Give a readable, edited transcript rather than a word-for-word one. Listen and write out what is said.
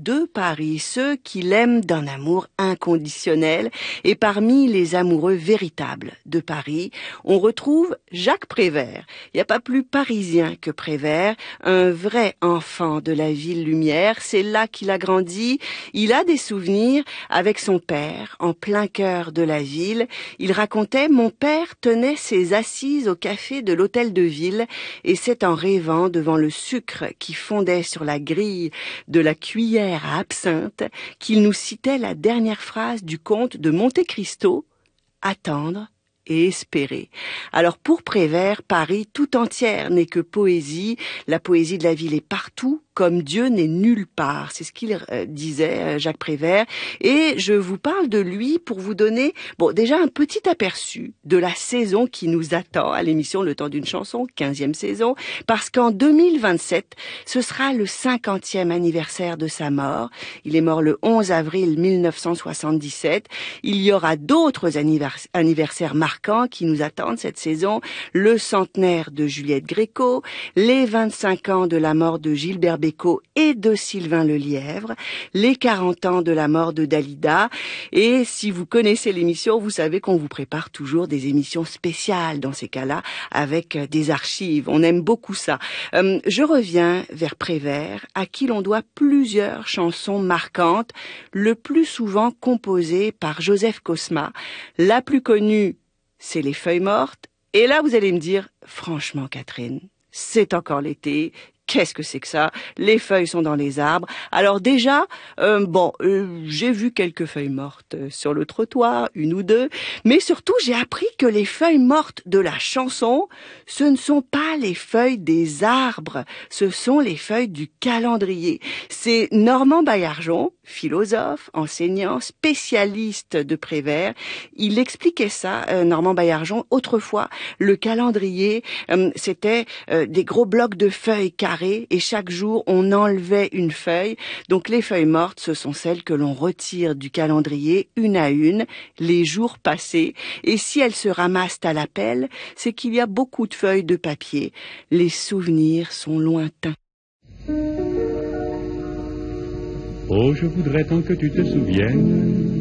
de Paris, ceux qui l'aiment d'un amour inconditionnel. Et parmi les amoureux véritables de Paris, on retrouve Jacques Prévert. Il n'y a pas plus parisien que Prévert, un vrai enfant de la ville lumière. C'est là qu'il a grandi. Il a des souvenirs avec son père, en plein cœur de la ville. Il racontait: mon père tenait ses assises au café de l'hôtel de ville, et c'est en rêvant devant le sucre qui fondait sur la grille de la cuillère à absinthe qu'il nous citait la dernière phrase du conte de Monte Cristo: attendre et espérer. Alors pour Prévert, Paris tout entière n'est que poésie. La poésie de la ville est partout, comme Dieu n'est nulle part. C'est ce qu'il disait, Jacques Prévert. Et je vous parle de lui pour vous donner, déjà un petit aperçu de la saison qui nous attend à l'émission Le Temps d'une chanson, 15e saison, parce qu'en 2027, ce sera le 50e anniversaire de sa mort. Il est mort le 11 avril 1977. Il y aura d'autres anniversaires marquants qui nous attendent cette saison: le centenaire de Juliette Gréco, les 25 ans de la mort de Gilbert Bécaud et de Sylvain Lelièvre, les 40 ans de la mort de Dalida. Et si vous connaissez l'émission, vous savez qu'on vous prépare toujours des émissions spéciales dans ces cas-là, avec des archives. On aime beaucoup ça. Je reviens vers Prévert, à qui l'on doit plusieurs chansons marquantes, le plus souvent composées par Joseph Cosma. La plus connue, c'est Les Feuilles mortes. Et là, vous allez me dire: franchement, Catherine, c'est encore l'été. Qu'est-ce que c'est que ça? Les feuilles sont dans les arbres. Alors déjà, j'ai vu quelques feuilles mortes sur le trottoir, une ou deux, mais surtout j'ai appris que les feuilles mortes de la chanson, ce ne sont pas les feuilles des arbres, ce sont les feuilles du calendrier. C'est Normand Baillargeon, philosophe, enseignant, spécialiste de Prévert. Il expliquait ça, Normand Baillargeon. Autrefois, le calendrier, c'était des gros blocs de feuilles carrées, et chaque jour on enlevait une feuille. Donc les feuilles mortes, ce sont celles que l'on retire du calendrier une à une les jours passés, et si elles se ramassent à la pelle, c'est qu'il y a beaucoup de feuilles de papier. Les souvenirs sont lointains. Oh, je voudrais tant que tu te souviennes